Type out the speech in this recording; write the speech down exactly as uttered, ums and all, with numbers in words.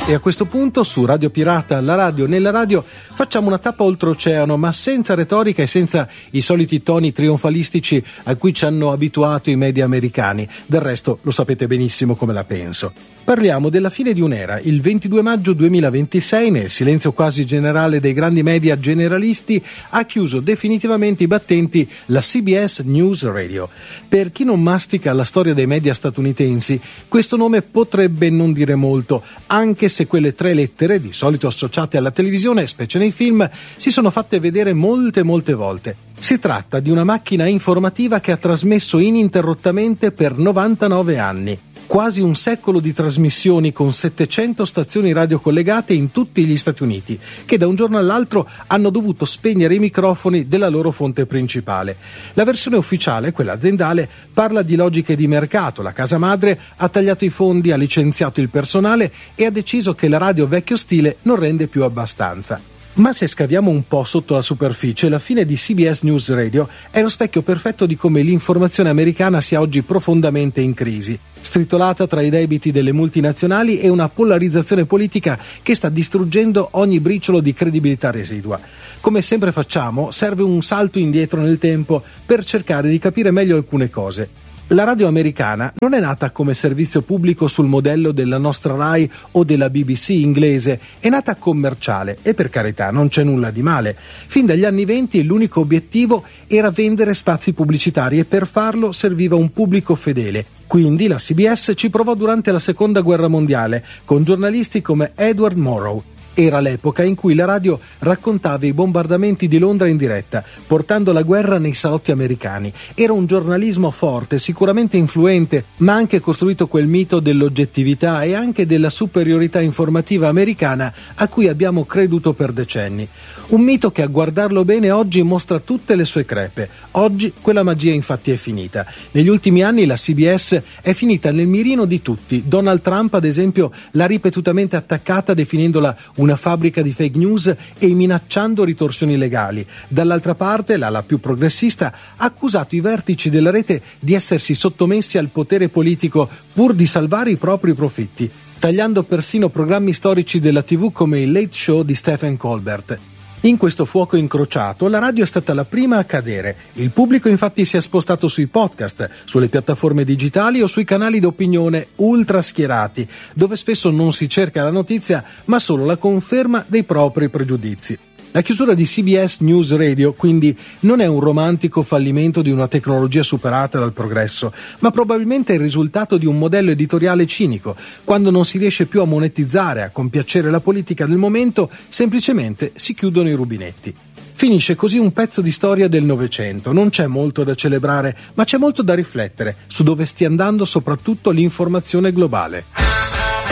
E a questo punto su Radio Pirata, la radio nella radio, facciamo una tappa oltreoceano, ma senza retorica e senza i soliti toni trionfalistici a cui ci hanno abituato i media americani. Del resto lo sapete benissimo come la penso. Parliamo della fine di un'era. Il ventidue maggio duemilaventisei, nel silenzio quasi generale dei grandi media generalisti, ha chiuso definitivamente i battenti la C B S News Radio. Per chi non mastica la storia dei media statunitensi, questo nome potrebbe non dire molto, anche se quelle tre lettere, di solito associate alla televisione, specie nei film, si sono fatte vedere molte molte volte. Si tratta di una macchina informativa che ha trasmesso ininterrottamente per novantanove anni. Quasi un secolo di trasmissioni con settecento stazioni radio collegate in tutti gli Stati Uniti, che da un giorno all'altro hanno dovuto spegnere i microfoni della loro fonte principale. La versione ufficiale, quella aziendale, parla di logiche di mercato. La casa madre ha tagliato i fondi, ha licenziato il personale e ha deciso che la radio vecchio stile non rende più abbastanza. Ma se scaviamo un po' sotto la superficie, la fine di C B S News Radio è lo specchio perfetto di come l'informazione americana sia oggi profondamente in crisi, stritolata tra i debiti delle multinazionali e una polarizzazione politica che sta distruggendo ogni briciolo di credibilità residua. Come sempre facciamo, serve un salto indietro nel tempo per cercare di capire meglio alcune cose. La radio americana non è nata come servizio pubblico sul modello della nostra Rai o della B B C inglese, è nata commerciale e per carità non c'è nulla di male. Fin dagli anni venti l'unico obiettivo era vendere spazi pubblicitari e per farlo serviva un pubblico fedele. Quindi la C B S ci provò durante la Seconda Guerra Mondiale con giornalisti come Edward Morrow. Era l'epoca in cui la radio raccontava i bombardamenti di Londra in diretta, portando la guerra nei salotti americani. Era un giornalismo forte, sicuramente influente, ma anche costruito quel mito dell'oggettività e anche della superiorità informativa americana a cui abbiamo creduto per decenni. Un mito che a guardarlo bene oggi mostra tutte le sue crepe. Oggi quella magia infatti è finita. Negli ultimi anni la C B S è finita nel mirino di tutti. Donald Trump, ad esempio, l'ha ripetutamente attaccata definendola una fabbrica di fake news e minacciando ritorsioni legali. Dall'altra parte, l'ala più progressista ha accusato i vertici della rete di essersi sottomessi al potere politico pur di salvare i propri profitti, tagliando persino programmi storici della tivù come il Late Show di Stephen Colbert. In questo fuoco incrociato, la radio è stata la prima a cadere. Il pubblico infatti si è spostato sui podcast, sulle piattaforme digitali o sui canali d'opinione ultra schierati, dove spesso non si cerca la notizia, ma solo la conferma dei propri pregiudizi. La chiusura di C B S News Radio, quindi, non è un romantico fallimento di una tecnologia superata dal progresso, ma probabilmente è il risultato di un modello editoriale cinico. Quando non si riesce più a monetizzare, a compiacere la politica del momento, semplicemente si chiudono i rubinetti. Finisce così un pezzo di storia del Novecento. Non c'è molto da celebrare, ma c'è molto da riflettere su dove stia andando soprattutto l'informazione globale.